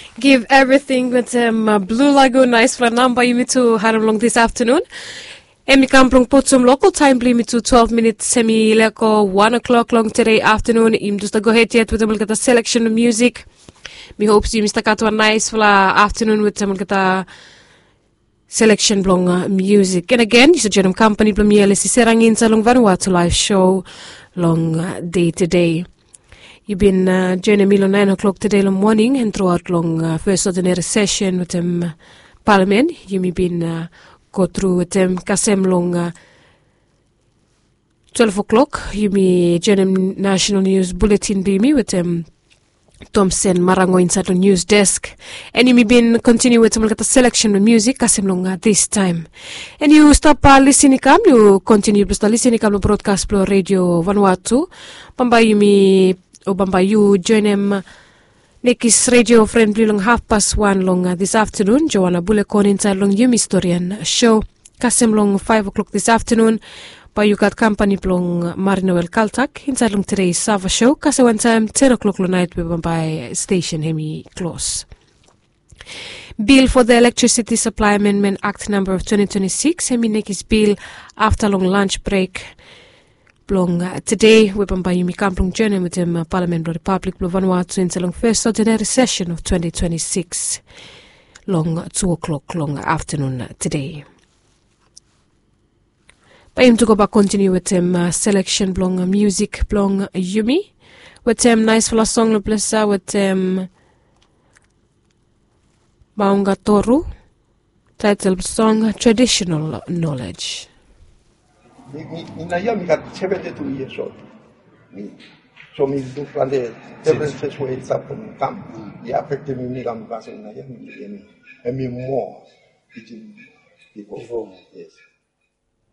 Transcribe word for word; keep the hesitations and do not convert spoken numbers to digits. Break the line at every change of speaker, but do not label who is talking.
Give everything with um, uh, Blue Lagoon nice for number you to haram long this afternoon. Emi kamplong potsum local time bli to twelve minutes semi leko one o'clock long today afternoon. Im just go ahead yet with the selection of music. Me hopes you Mister Katwa nice for afternoon with some selection blong uh, music. And again, you suggest company blom yelesi serangin sa long Vanuatu live show long uh, day to day. You've been uh, joining me at nine o'clock today in the morning and throughout long uh, first ordinary session with them um, parliament. You've been uh, go through with them kasem long uh, twelve o'clock. You be joining national news bulletin be me with them um, Thompson Marango inside the news desk. And you may been continue with some of the selection of music kasem long uh, this time. And you stop uh, listening come, you continue to listening come broadcast pro radio Vanuatu. Pamba you me o bamba you join them Nikki's radio friendly long half past one long uh, this afternoon. Joanna Bulekon inside long Yumi Historian show. Kasem long five o'clock this afternoon. But you got company long Marinoel Kaltak inside long today's Sava show. Kase one time ten o'clock long night we by station hemi close. Bill for the Electricity Supply Amendment Act number of twenty twenty-six. Hemi Nikki's bill after long lunch break. Long uh, today we by Yumi Kamplong journey with him uh, Parliament of the Republic of Vanuatu in the long first ordinary session of twenty twenty-six. Long uh, two o'clock long afternoon uh, today. By him to go back continue with him uh, selection blong uh, music blong uh, Yumi with him nice for song lo plesa with him Maunga Toru title song Traditional Knowledge.
Inaya mi kat seventy-two years old. So mi do plante differences way sa pun kam. Ya affected me ni kam kasi na ya mi ni. And me more teaching people. Yes.